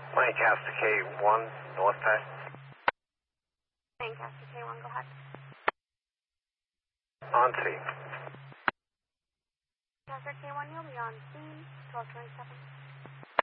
Lancaster K1, North Pass. Lancaster K1, go ahead. On scene. Lancaster K1, you'll be on scene, 1227.